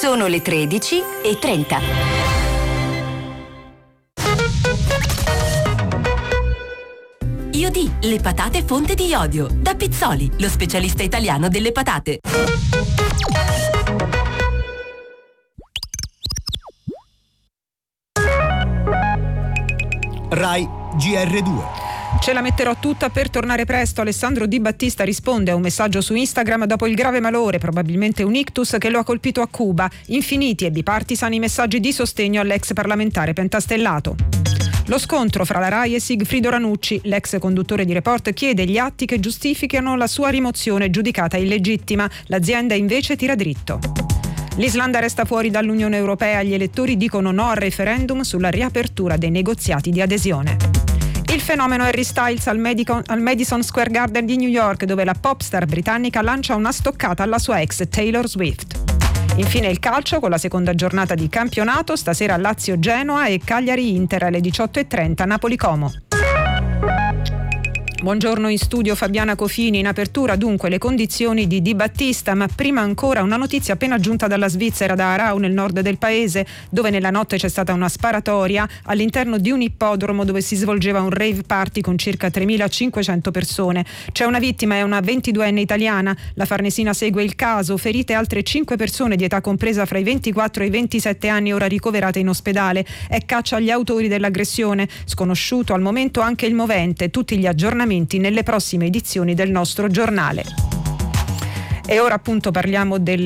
Sono le 13:30. Iodì, le patate fonte di iodio. Da Pizzoli, lo specialista italiano delle patate. Rai GR2. Ce la metterò tutta per tornare presto. Alessandro Di Battista risponde a un messaggio su Instagram dopo il grave malore, probabilmente un ictus, che lo ha colpito a Cuba. Infiniti e bipartisan i messaggi di sostegno all'ex parlamentare pentastellato. Lo scontro fra la Rai e Sigfrido Ranucci. L'ex conduttore di Report chiede gli atti che giustificano la sua rimozione, giudicata illegittima. L'azienda invece tira dritto. L'Islanda resta fuori dall'Unione Europea. Gli elettori dicono no al referendum sulla riapertura dei negoziati di adesione. Il fenomeno Harry Styles al Madison Square Garden di New York, dove la popstar britannica lancia una stoccata alla sua ex Taylor Swift. Infine il calcio con la seconda giornata di campionato, stasera Lazio-Genoa e Cagliari-Inter alle 18:30, Napoli-Como. Buongiorno in studio Fabiana Cofini. In apertura dunque le condizioni di Di Battista, ma prima ancora una notizia appena giunta dalla Svizzera, da Aarau nel nord del paese, dove nella notte c'è stata una sparatoria all'interno di un ippodromo dove si svolgeva un rave party con circa 3.500 persone. C'è una vittima, è una 22enne italiana. La Farnesina segue il caso. Ferite altre 5 persone di età compresa fra i 24 e i 27 anni, ora ricoverate in ospedale. È caccia agli autori dell'aggressione. Sconosciuto al momento anche il movente. Tutti gli aggiornamenti nelle prossime edizioni del nostro giornale. E ora appunto parliamo del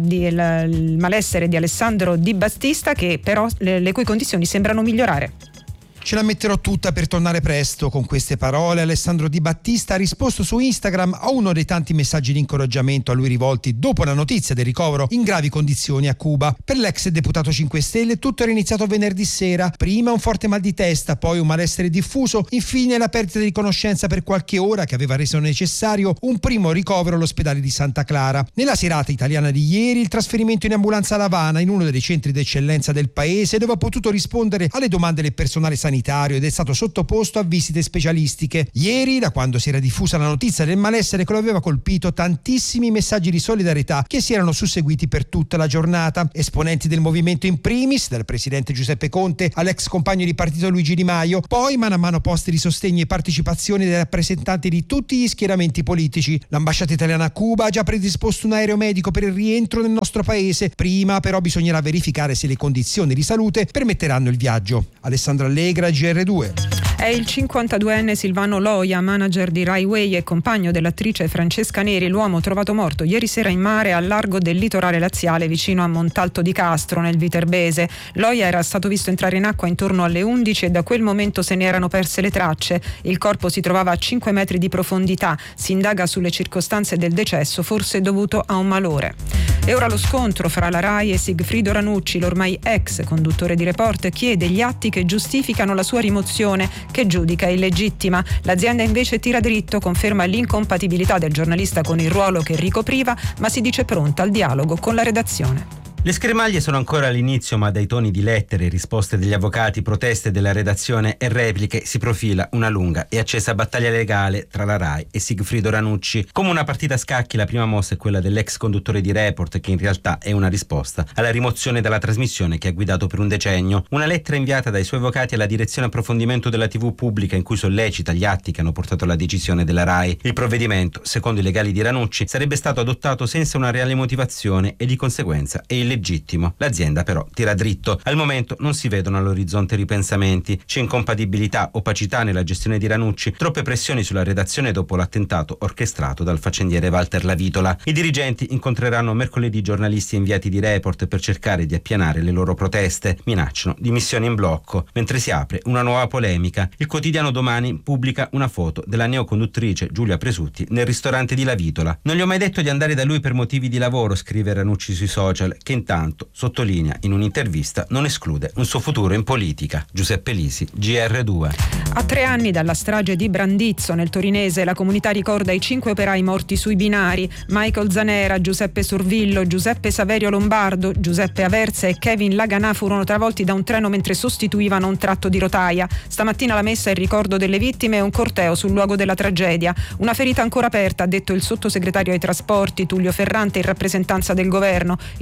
malessere di Alessandro Di Battista, che però le cui condizioni sembrano migliorare. Ce la metterò tutta per tornare presto. Con queste parole Alessandro Di Battista ha risposto su Instagram a uno dei tanti messaggi di incoraggiamento a lui rivolti dopo la notizia del ricovero in gravi condizioni a Cuba. Per l'ex deputato 5 Stelle tutto era iniziato venerdì sera, prima un forte mal di testa, poi un malessere diffuso, infine la perdita di conoscenza per qualche ora che aveva reso necessario un primo ricovero all'ospedale di Santa Clara. Nella serata italiana di ieri il trasferimento in ambulanza a La Habana, in uno dei centri d'eccellenza del paese, dove ha potuto rispondere alle domande del personale sanitario ed è stato sottoposto a visite specialistiche. Ieri, da quando si era diffusa la notizia del malessere che lo aveva colpito, tantissimi messaggi di solidarietà che si erano susseguiti per tutta la giornata. Esponenti del movimento in primis, dal presidente Giuseppe Conte all'ex compagno di partito Luigi Di Maio, poi mano a mano posti di sostegno e partecipazione dei rappresentanti di tutti gli schieramenti politici. L'ambasciata italiana a Cuba ha già predisposto un aereo medico per il rientro nel nostro paese. Prima però bisognerà verificare se le condizioni di salute permetteranno il viaggio. Alessandro Allegra, GR2. È il 52enne Silvano Loia, manager di Rai Way e compagno dell'attrice Francesca Neri, l'uomo trovato morto ieri sera in mare al largo del litorale laziale vicino a Montalto di Castro, nel Viterbese. Loia era stato visto entrare in acqua intorno alle 11 e da quel momento se ne erano perse le tracce. Il corpo si trovava a 5 metri di profondità. Si indaga sulle circostanze del decesso, forse dovuto a un malore. E ora lo scontro fra la Rai e Sigfrido Ranucci, l'ormai ex conduttore di Report, chiede gli atti che giustificano la sua rimozione, che giudica illegittima. L'azienda invece tira dritto, conferma l'incompatibilità del giornalista con il ruolo che ricopriva, ma si dice pronta al dialogo con la redazione. Le schermaglie sono ancora all'inizio, ma dai toni di lettere, risposte degli avvocati, proteste della redazione e repliche si profila una lunga e accesa battaglia legale tra la Rai e Sigfrido Ranucci. Come una partita a scacchi, la prima mossa è quella dell'ex conduttore di Report, che in realtà è una risposta alla rimozione dalla trasmissione che ha guidato per un decennio. Una lettera inviata dai suoi avvocati alla direzione approfondimento della TV pubblica in cui sollecita gli atti che hanno portato alla decisione della Rai. Il provvedimento, secondo i legali di Ranucci, sarebbe stato adottato senza una reale motivazione e di conseguenza è illegittimo. L'azienda però tira dritto. Al momento non si vedono all'orizzonte ripensamenti. C'è incompatibilità, opacità nella gestione di Ranucci, troppe pressioni sulla redazione dopo l'attentato orchestrato dal faccendiere Walter Lavitola. I dirigenti incontreranno mercoledì giornalisti e inviati di Report per cercare di appianare le loro proteste. Minacciano dimissioni in blocco. Mentre si apre una nuova polemica, il quotidiano Domani pubblica una foto della neoconduttrice Giulia Presutti nel ristorante di Lavitola. Non gli ho mai detto di andare da lui per motivi di lavoro, scrive Ranucci sui social, che intanto sottolinea in un'intervista non esclude un suo futuro in politica. Giuseppe Lisi, GR2. A 3 anni dalla strage di Brandizzo nel torinese, la comunità ricorda i 5 operai morti sui binari: Michael Zanera, Giuseppe Sorvillo, Giuseppe Saverio Lombardo, Giuseppe Aversa e Kevin Laganà furono travolti da un treno mentre sostituivano un tratto di rotaia. Stamattina la messa in ricordo delle vittime e un corteo sul luogo della tragedia. Una ferita ancora aperta, ha detto il sottosegretario ai trasporti Tullio Ferrante in rappresentanza del governo. Il prossimo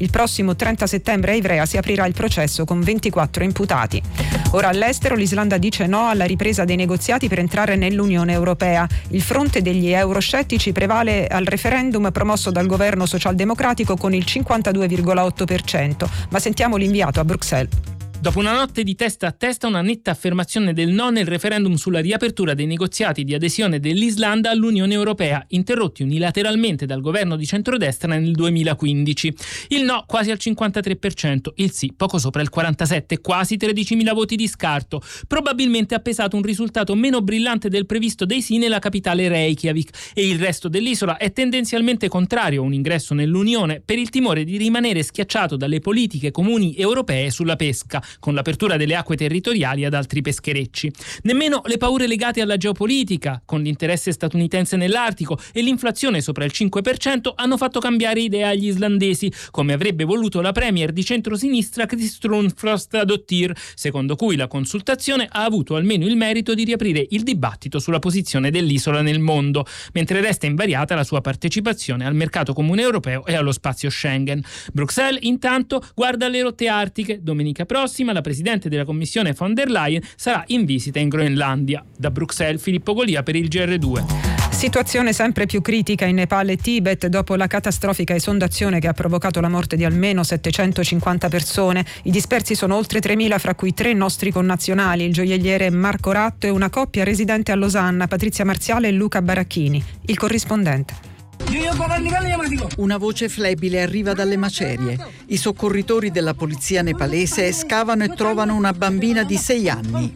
prossimo 30 settembre a Ivrea si aprirà il processo con 24 imputati. Ora all'estero l'Islanda dice no alla ripresa dei negoziati per entrare nell'Unione Europea. Il fronte degli euroscettici prevale al referendum promosso dal governo socialdemocratico con il 52,8%, ma sentiamo l'inviato a Bruxelles. Dopo una notte di testa a testa, una netta affermazione del no nel referendum sulla riapertura dei negoziati di adesione dell'Islanda all'Unione Europea, interrotti unilateralmente dal governo di centrodestra nel 2015. Il no quasi al 53%, il sì poco sopra il 47%, quasi 13.000 voti di scarto. Probabilmente ha pesato un risultato meno brillante del previsto dei sì nella capitale Reykjavik, e il resto dell'isola è tendenzialmente contrario a un ingresso nell'Unione per il timore di rimanere schiacciato dalle politiche comuni europee sulla pesca, con l'apertura delle acque territoriali ad altri pescherecci. Nemmeno le paure legate alla geopolitica, con l'interesse statunitense nell'Artico e l'inflazione sopra il 5%, hanno fatto cambiare idea agli islandesi, come avrebbe voluto la premier di centrosinistra Kristrún Frostadóttir, secondo cui la consultazione ha avuto almeno il merito di riaprire il dibattito sulla posizione dell'isola nel mondo, mentre resta invariata la sua partecipazione al mercato comune europeo e allo spazio Schengen. Bruxelles intanto guarda alle rotte artiche. Domenica prossima la Presidente della Commissione von der Leyen sarà in visita in Groenlandia. Da Bruxelles Filippo Golia per il GR2. Situazione sempre più critica in Nepal e Tibet dopo la catastrofica esondazione che ha provocato la morte di almeno 750 persone. I dispersi sono oltre 3.000, fra cui 3 nostri connazionali, il gioielliere Marco Ratto e una coppia residente a Losanna, Patrizia Marziale e Luca Baracchini. Il corrispondente. Una voce flebile arriva dalle macerie. I soccorritori della polizia nepalese scavano e trovano una bambina di 6 anni.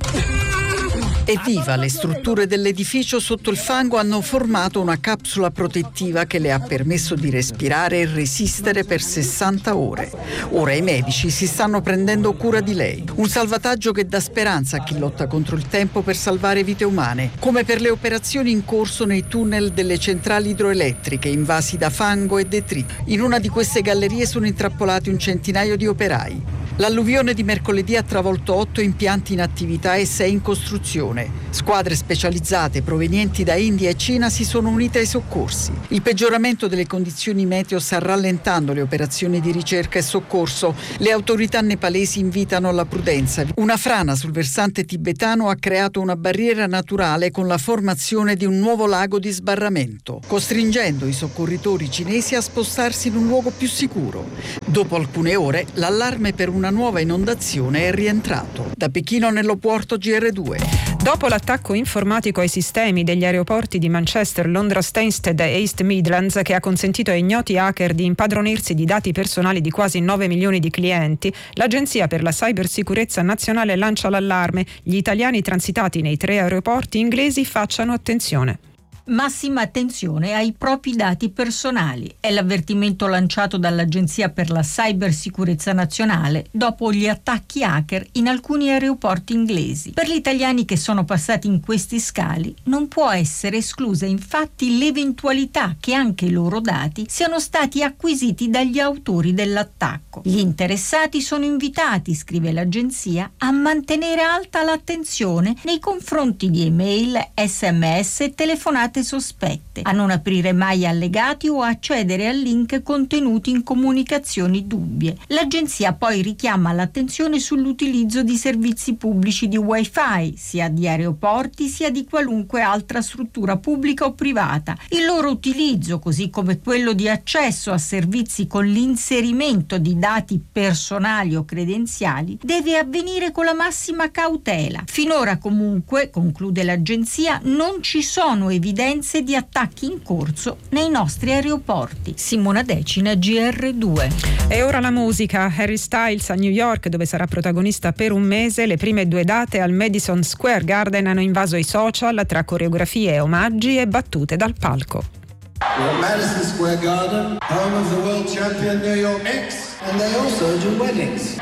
È viva, le strutture dell'edificio sotto il fango hanno formato una capsula protettiva che le ha permesso di respirare e resistere per 60 ore. Ora i medici si stanno prendendo cura di lei. Un salvataggio che dà speranza a chi lotta contro il tempo per salvare vite umane, come per le operazioni in corso nei tunnel delle centrali idroelettriche invasi da fango e detriti. In una di queste gallerie sono intrappolati un centinaio di operai. L'alluvione di mercoledì ha travolto 8 impianti in attività e 6 in costruzione. Squadre specializzate provenienti da India e Cina si sono unite ai soccorsi. Il peggioramento delle condizioni meteo sta rallentando le operazioni di ricerca e soccorso. Le autorità nepalesi invitano alla prudenza. Una frana sul versante tibetano ha creato una barriera naturale con la formazione di un nuovo lago di sbarramento, costringendo i soccorritori cinesi a spostarsi in un luogo più sicuro. Dopo alcune ore, l'allarme per una nuova inondazione è rientrato. Da Pechino nello Porto GR2. Dopo l'attacco informatico ai sistemi degli aeroporti di Manchester, Londra Stansted e East Midlands, che ha consentito a ignoti hacker di impadronirsi di dati personali di quasi 9 milioni di clienti, l'Agenzia per la Cybersicurezza Nazionale lancia l'allarme. Gli italiani transitati nei 3 aeroporti inglesi facciano attenzione. Massima attenzione ai propri dati personali. È l'avvertimento lanciato dall'Agenzia per la Cybersicurezza Nazionale dopo gli attacchi hacker in alcuni aeroporti inglesi. Per gli italiani che sono passati in questi scali non può essere esclusa infatti l'eventualità che anche i loro dati siano stati acquisiti dagli autori dell'attacco. Gli interessati sono invitati, scrive l'Agenzia, a mantenere alta l'attenzione nei confronti di email, SMS e telefonate sospette, a non aprire mai allegati o accedere a link contenuti in comunicazioni dubbie. L'agenzia poi richiama l'attenzione sull'utilizzo di servizi pubblici di Wi-Fi, sia di aeroporti sia di qualunque altra struttura pubblica o privata. Il loro utilizzo, così come quello di accesso a servizi con l'inserimento di dati personali o credenziali, deve avvenire con la massima cautela. Finora comunque, conclude l'agenzia, non ci sono evidenze di attacchi in corso nei nostri aeroporti. Simona Decina, GR2. E ora la musica. Harry Styles a New York, dove sarà protagonista per un mese. Le prime 2 date al Madison Square Garden hanno invaso i social tra coreografie, omaggi e battute dal palco. Madison Square Garden, home of the world champion New York Knicks, and they also do weddings.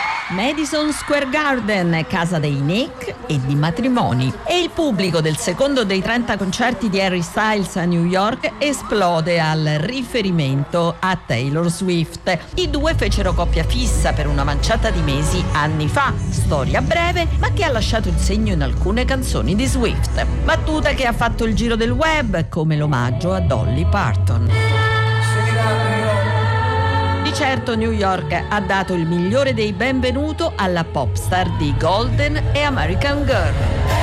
Madison Square Garden, casa dei Knicks e di matrimoni. E il pubblico del secondo dei 30 concerti di Harry Styles a New York esplode al riferimento a Taylor Swift. I due fecero coppia fissa per una manciata di mesi anni fa, storia breve ma che ha lasciato il segno in alcune canzoni di Swift. Battuta che ha fatto il giro del web come l'omaggio a Dolly Parton. concerto New York ha dato il migliore dei benvenuto alla popstar di Golden e American Girl.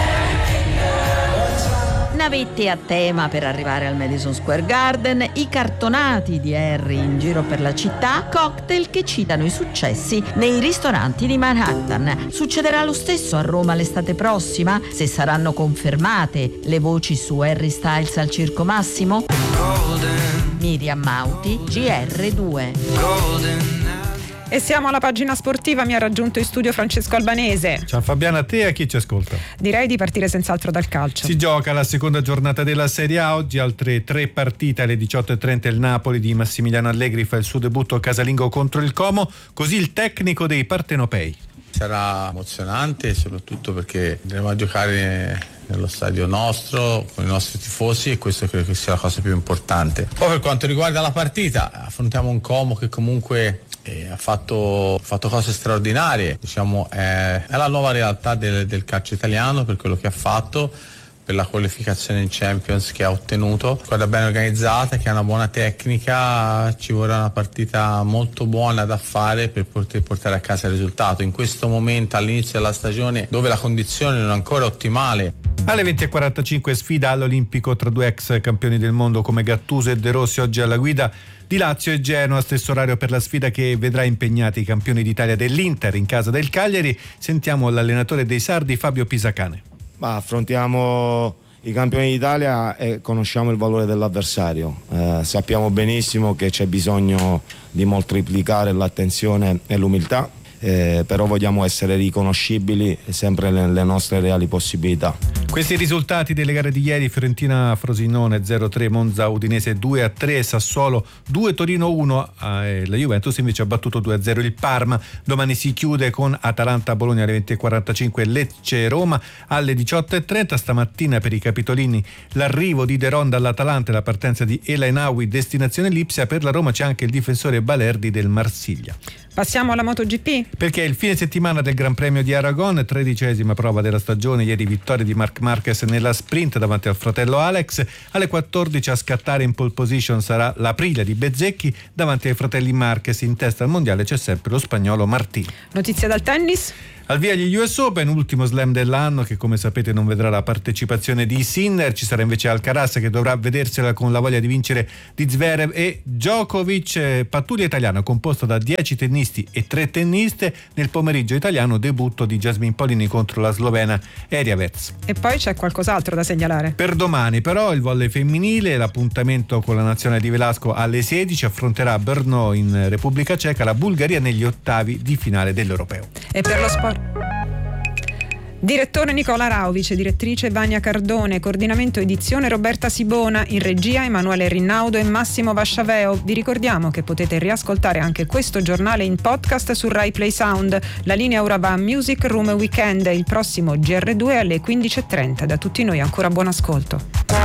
Navette a tema per arrivare al Madison Square Garden, i cartonati di Harry in giro per la città, cocktail che citano i successi nei ristoranti di Manhattan. Succederà lo stesso a Roma l'estate prossima? Se saranno confermate le voci su Harry Styles al Circo Massimo? Miriam Mauti, GR2. E siamo alla pagina sportiva, mi ha raggiunto in studio Francesco Albanese. Ciao Fabiana, a te e a chi ci ascolta. Direi di partire senz'altro dal calcio. Si gioca la seconda giornata della Serie A, oggi altre 3 partite. Alle 18:30 il Napoli di Massimiliano Allegri fa il suo debutto casalingo contro il Como, così il tecnico dei partenopei. Sarà emozionante soprattutto perché andremo a giocare nello stadio nostro, con i nostri tifosi, e questo credo che sia la cosa più importante. Poi per quanto riguarda la partita, affrontiamo un Como che comunque ha fatto cose straordinarie, diciamo è la nuova realtà del calcio italiano per quello che ha fatto, per la qualificazione in Champions che ha ottenuto. Squadra ben organizzata, che ha una buona tecnica, ci vorrà una partita molto buona da fare per poter portare a casa il risultato. In questo momento, all'inizio della stagione, dove la condizione non è ancora ottimale. Alle 20:45 sfida all'Olimpico tra 2 ex campioni del mondo come Gattuso e De Rossi, oggi alla guida di Lazio e Genoa, stesso orario per la sfida che vedrà impegnati i campioni d'Italia dell'Inter in casa del Cagliari. Sentiamo l'allenatore dei sardi, Fabio Pisacane. Affrontiamo i campioni d'Italia e conosciamo il valore dell'avversario, sappiamo benissimo che c'è bisogno di moltiplicare l'attenzione e l'umiltà, però vogliamo essere riconoscibili sempre nelle nostre reali possibilità. Questi risultati delle gare di ieri: Fiorentina Frosinone 0-3, Monza Udinese 2-3, Sassuolo 2, Torino 1, la Juventus invece ha battuto 2-0 il Parma. Domani si chiude con Atalanta Bologna alle 20:45, Lecce Roma alle 18:30. Stamattina per i capitolini l'arrivo di De Ron dall'Atalanta e la partenza di El Ainaoui destinazione Lipsia. Per la Roma c'è anche il difensore Balerdi del Marsiglia. Passiamo alla MotoGP. Perché è il fine settimana del Gran Premio di Aragon, 13ª prova della stagione. Ieri vittoria di Marc Marquez nella sprint davanti al fratello Alex. Alle 14 a scattare in pole position sarà l'Aprilia di Bezzecchi. Davanti ai fratelli Marquez in testa al mondiale c'è sempre lo spagnolo Martín. Notizie dal tennis. Al via gli US Open, ultimo slam dell'anno che come sapete non vedrà la partecipazione di Sinner. Ci sarà invece Alcaraz che dovrà vedersela con la voglia di vincere di Zverev e Djokovic. Pattuglia italiana composta da 10 tennisti e 3 tenniste. Nel pomeriggio italiano debutto di Jasmine Paolini contro la slovena Eria Vets. E poi c'è qualcos'altro da segnalare. Per domani però il volley femminile, l'appuntamento con la nazionale di Velasco alle 16 affronterà a Brno in Repubblica Ceca la Bulgaria negli ottavi di finale dell'Europeo. E per lo sport. Direttore Nicola Rau, vice direttrice Vania Cardone, coordinamento edizione Roberta Sibona, in regia Emanuele Rinnaudo e Massimo Vasciaveo. Vi ricordiamo che potete riascoltare anche questo giornale in podcast su Rai Play Sound. La linea ora va a Music Room Weekend, il prossimo GR2 alle 15:30. Da tutti noi ancora buon ascolto.